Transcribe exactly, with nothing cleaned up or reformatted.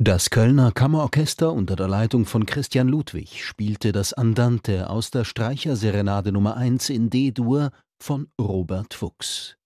Das Kölner Kammerorchester unter der Leitung von Christian Ludwig spielte das Andante aus der Streicherserenade Nummer eins in D-Dur von Robert Fuchs.